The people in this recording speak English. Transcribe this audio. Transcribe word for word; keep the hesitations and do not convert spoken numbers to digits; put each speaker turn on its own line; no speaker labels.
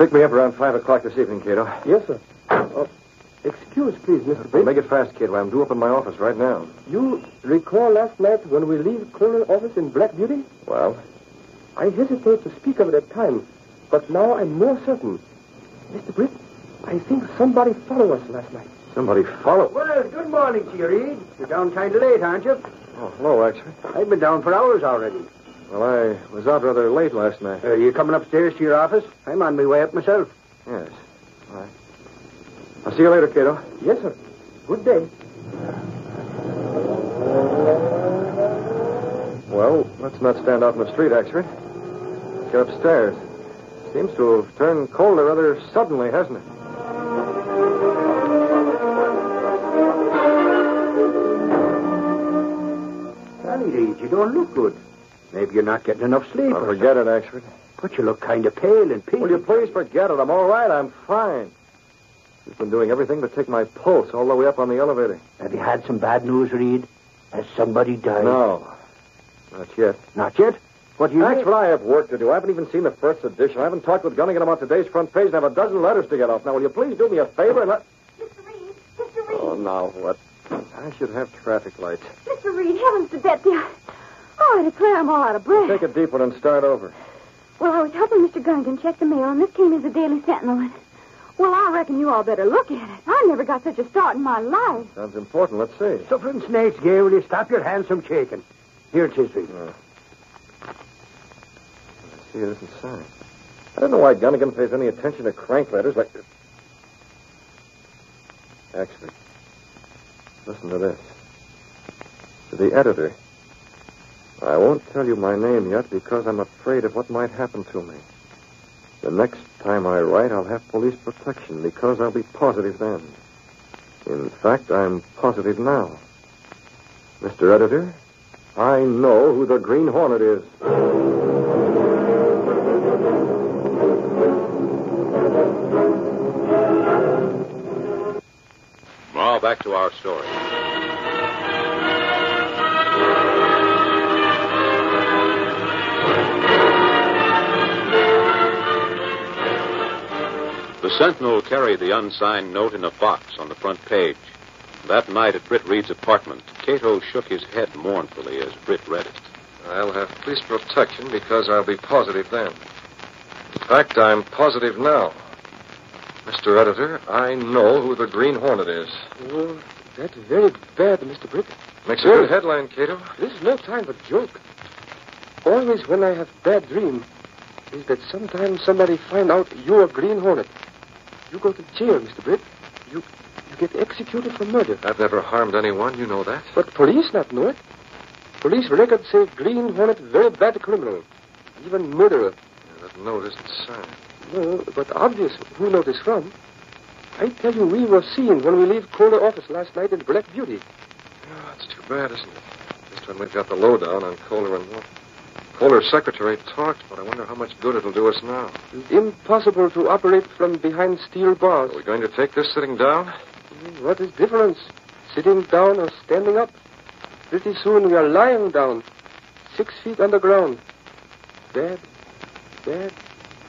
Pick me up around five o'clock this evening, Cato.
Yes, sir. Oh, excuse, please, Mister Britt.
Make it fast, Cato. I'm due up in my office right now.
You recall last night when we leave Colonel's office in Black Beauty?
Well?
I hesitate to speak of it at time, but now I'm more certain. Mister Britt, I think somebody followed us last night.
Somebody followed?
Well, good morning to you, Reed. You're down kind of late, aren't you?
Oh, hello, actually.
I've been down for hours already.
Well, I was out rather late last night.
Are you coming upstairs to your office? I'm on my way up myself.
Yes. All right. I'll see you later, Cato.
Yes, sir. Good day.
Well, let's not stand out in the street, Axford. Let's get upstairs. Seems to have turned colder rather suddenly, hasn't it?
Golly, Reed, you don't look good. Maybe you're not getting enough sleep.
Oh, forget it, Axford.
But you look kind of pale and pink.
Will you please forget it? I'm all right. I'm fine. She's been doing everything to take my pulse all the way up on the elevator.
Have you had some bad news, Reed? Has somebody died?
No. Not yet.
Not yet? What do you
Axford, I have work to do. I haven't even seen the first edition. I haven't talked with Gunnigan about today's front page and I have a dozen letters to get off. Now, will you please do me a favor and let...
Mister Reed, Mister Reed.
Oh, now what? I should have traffic lights.
Mister Reed, heavens to Betsy. I... Oh, I declare I'm all out of breath.
Take a deep one and start over.
Well, I was helping Mister Gunnigan check the mail, and this came as a Daily Sentinel. And, well, I reckon you all better look at it. I never got such a start in my life.
Sounds important. Let's see.
Suffering snakes, Gay, will you stop your handsome shaking? Here it is, Reed.
Uh, I see it isn't signed. I don't know why Gunnigan pays any attention to crank letters like this. Actually, listen to this. To the editor. I won't tell you my name yet because I'm afraid of what might happen to me. The next time I write, I'll have police protection because I'll be positive then. In fact, I'm positive now. Mister Editor, I know who the Green Hornet is.
Now back to our story. The Sentinel carried the unsigned note in a box on the front page. That night at Britt Reed's apartment, Cato shook his head mournfully as Britt read it.
I'll have police protection because I'll be positive then. In fact, I'm positive now. Mister Editor, I know who the Green Hornet is.
Oh, that's very bad, Mister Britt.
Makes a good headline, Cato.
This is no time for joke. Always when I have bad dream is that sometimes somebody find out you're a Green Hornet. You go to jail, Mister Britt. You you get executed for murder.
I've never harmed anyone, you know that.
But police not know it. Police records say Green Hornet very bad criminal. Even murderer.
Yeah, that note isn't signed.
No, but obvious who know this from. I tell you, we were seen when we leave Kohler office last night in Black Beauty.
Oh, that's too bad, isn't it? Just when we've got the lowdown on Kohler and Wolf. Kohler's secretary talked, but I wonder how much good it'll do us now.
Impossible to operate from behind steel bars.
Are we going to take this sitting down?
What is difference? Sitting down or standing up? Pretty soon we are lying down, six feet underground. Bad, bad,